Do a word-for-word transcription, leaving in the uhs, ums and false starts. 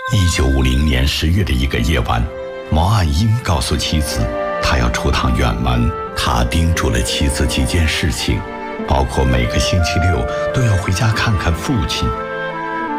一九五零年十月的一个夜晚，毛岸英告诉妻子，他要出趟远门。他叮嘱了妻子几件事情，包括每个星期六都要回家看看父亲。